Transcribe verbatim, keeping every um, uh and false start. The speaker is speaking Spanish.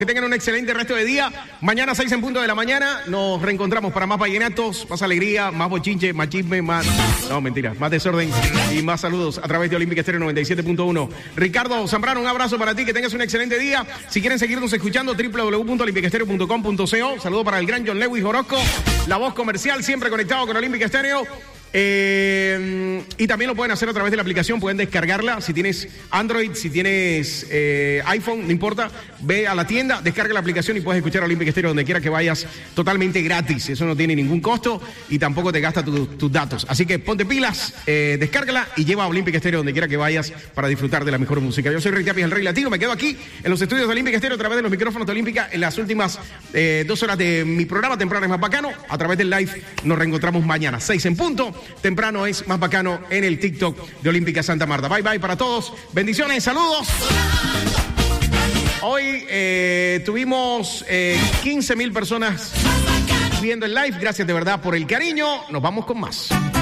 Que tengan un excelente resto de día. Mañana seis en punto de la mañana nos reencontramos para más vallenatos, más alegría, más bochinche, más chisme, más... No, mentira, más desorden y más saludos a través de Olímpica Estéreo noventa y siete punto uno. Ricardo Zambrano, un abrazo para ti, que tengas un excelente día. Si quieren seguirnos escuchando, doble u doble u doble u punto olímpica estéreo punto com punto co. Saludo para el gran John Lewis Orozco, la voz comercial, siempre conectado con Olímpica Estéreo. Eh, y también lo pueden hacer a través de la aplicación, pueden descargarla. Si tienes Android, si tienes eh, iPhone, no importa, ve a la tienda, descarga la aplicación y puedes escuchar Olímpica Estéreo donde quiera que vayas, totalmente gratis. Eso no tiene ningún costo y tampoco te gasta tu, tus datos. Así que ponte pilas, eh, descárgala y lleva a Olímpica Estéreo donde quiera que vayas para disfrutar de la mejor música. Yo soy Rick Tapia, el Rey Latino. Me quedo aquí en los estudios de Olímpica Estéreo a través de los micrófonos de Olímpica en las últimas eh, dos horas de mi programa. Temprano es más bacano. A través del live nos reencontramos mañana, seis en punto. Temprano es más bacano en el TikTok de Olímpica Santa Marta. Bye bye para todos. Bendiciones, saludos. Hoy eh, tuvimos eh, quince mil personas viendo el live. Gracias de verdad por el cariño. Nos vamos con más.